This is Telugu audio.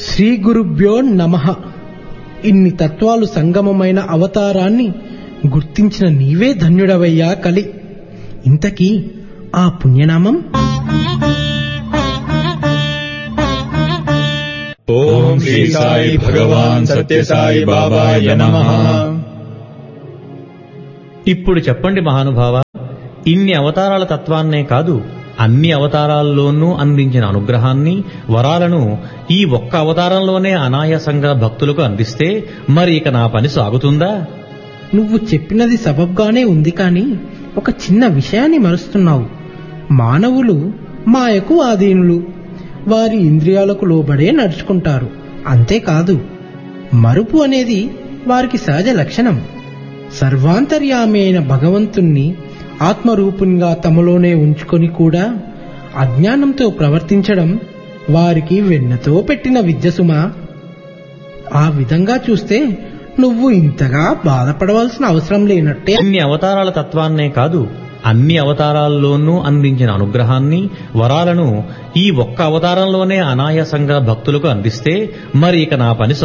శ్రీ గురుభ్యో నమః. ఇన్ని తత్వాలు సంగమమైన అవతారాన్ని గుర్తించిన నీవే ధన్యుడవయ్యా కలి. ఇంతకీ ఆ పుణ్యనామం? ఓం శ్రీ సాయి భగవాన్ సత్య సాయి బాబాయ నమః. ఇప్పుడు చెప్పండి మహానుభావ, ఇన్ని అవతారాల తత్వాన్నే కాదు అన్ని అవతారాల్లోనూ అందించిన అనుగ్రహాన్ని, వరాలను ఈ ఒక్క అవతారంలోనే అనాయాసంగా భక్తులకు అందిస్తే మరి ఇక నా పని సాగుతుందా? నువ్వు చెప్పినది సబబ్గానే ఉంది, కాని ఒక చిన్న విషయాన్ని మరుస్తున్నావు. మానవులు మాయకు ఆధీనులు, వారి ఇంద్రియాలకు లోబడే నడుచుకుంటారు. అంతేకాదు, మరుపు అనేది వారికి సహజ లక్షణం. సర్వాంతర్యామి అయిన భగవంతుణ్ణి ఆత్మరూపునిగా తమలోనే ఉంచుకొని కూడా అజ్ఞానంతో ప్రవర్తించడం వారికి వెన్నతో పెట్టిన విద్యసుమా. ఆ విధంగా చూస్తే నువ్వు ఇంతగా బాధపడవలసిన అవసరం లేనట్టే. ఇన్ని అవతారాల తత్వాన్నే కాదు అన్ని అవతారాల్లోనూ అందించిన అనుగ్రహాన్ని, వరాలను ఈ ఒక్క అవతారంలోనే అనాయాసంగా భక్తులకు అందిస్తే మరి ఇక నా పని